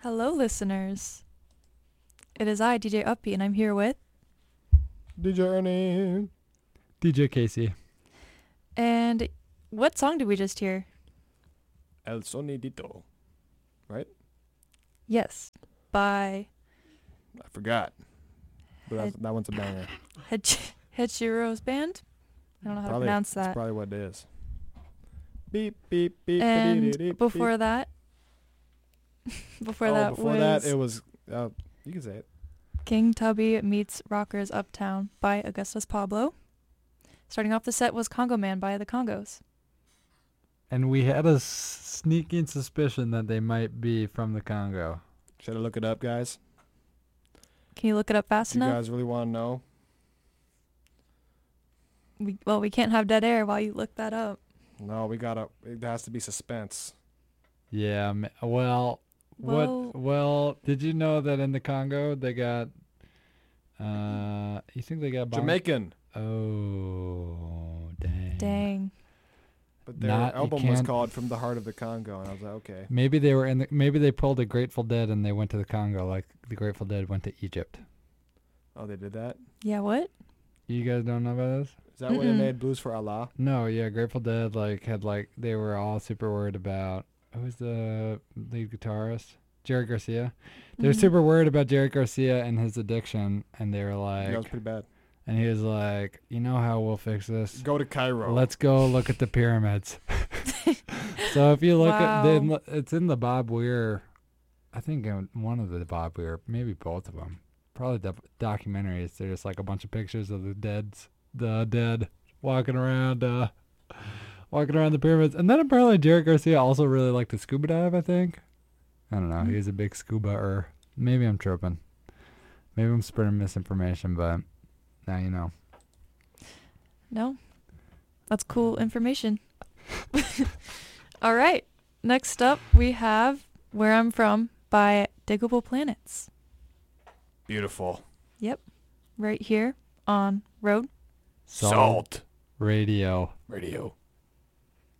Hello, listeners. It is I, DJ Uppy, and I'm here with. DJ Ernie. DJ Casey. And what song did we just hear? El Sonidito. Yes, by I forgot. But that one's a banger. Hechiro's band. I don't know how to pronounce That's that. probably what it is. Beep, beep, beep. And beep, before beep. that, before Before that that, it was, you can say it. King Tubby meets Rockers Uptown by Augustus Pablo. Starting off the set was Congo Man by the Congos. And we had a sneaking suspicion that they might be from the Congo. Should I look it up, guys? Can you look it up fast Do you enough? guys really want to know? We can't have dead air while you look that up. No, it has to be suspense. Yeah, well, did you know that in the Congo they got, you think they got Jamaican. Oh, dang. Dang. But their album was called From the Heart of the Congo, and I was like, okay. Maybe they were maybe they pulled a Grateful Dead and they went to the Congo like the Grateful Dead went to Egypt. Oh, they did that? Yeah, what? You guys don't know about this? Is that when they made Blues for Allah? No, yeah, Grateful Dead they were all super worried about who's the lead guitarist? Jerry Garcia. They were super worried about Jerry Garcia and his addiction, and they were like, That was pretty bad. and he was like, you know how we'll fix this? Go to Cairo. Let's go look at the pyramids. So if you look Wow. it's in the Bob Weir, I think in one of the Bob Weir, maybe both of them. Probably the documentaries. They're just like a bunch of pictures of the dead walking around the pyramids. And then apparently Jerry Garcia also really liked to scuba dive, I think. I don't know. He was a big scuba-er. Maybe I'm tripping. Maybe I'm spreading misinformation, but now you know. No. That's cool information. All right. Next up, we have Where I'm From by Diggable Planets. Beautiful. Right here on Road. Salt. Radio. Radio.